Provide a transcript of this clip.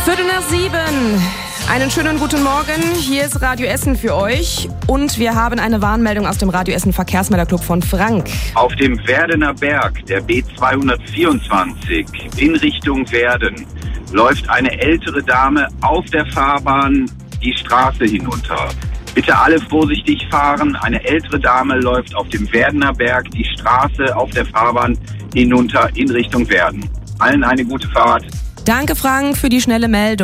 7:15. Einen schönen guten Morgen. Hier ist Radio Essen für euch. Und wir haben eine Warnmeldung aus dem Radio Essen Verkehrsmelderclub von Frank. Auf dem Werdener Berg, der B224, in Richtung Werden, läuft eine ältere Dame auf der Fahrbahn die Straße hinunter. Bitte alle vorsichtig fahren. Eine ältere Dame läuft auf dem Werdener Berg die Straße auf der Fahrbahn hinunter in Richtung Werden. Allen eine gute Fahrt. Danke, Frank, für die schnelle Meldung.